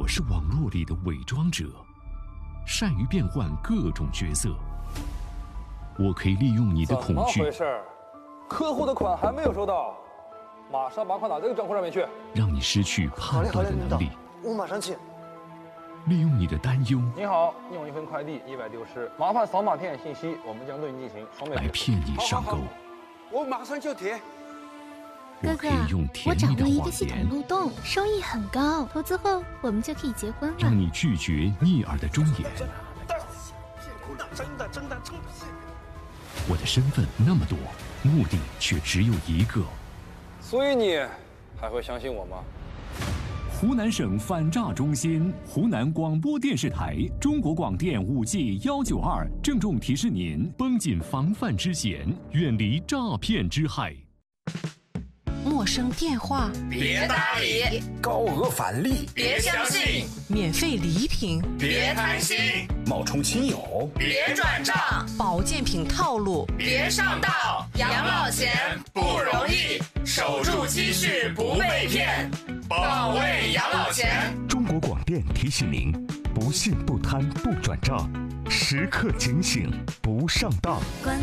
我是网络里的伪装者，善于变换各种角色。我可以利用你的恐惧。 怎么回事？客户的款还没有收到，马上把款打这个账户上面去。 让你失去判断的能力。 我马上去。 利用你的担忧。 你好，你有一份快递意外丢失，麻烦扫码填写信息，我们将对你进行双倍来骗你上钩。 我马上就填。 我可以用甜我掌蜜的握一个系谎言， 统漏洞，收益很高，投资后我们就可以结婚了。 让你拒绝逆耳的忠言。 真的。 我的身份那么多，目的却只有一个。 所以你还会相信我吗？ 湖南省反诈中心、湖南广播电视台、中国广电5G192郑重提示您： 绷紧防范之弦，远离诈骗之害。 陌生电话别搭理， 高额返利别相信， 免费礼品别贪心， 冒充亲友别转账， 保健品套路别上当。养老钱不容易，守住积蓄不被骗，保卫养老钱。 中国广电提醒您：不信不贪不转账，时刻警醒不上当。 关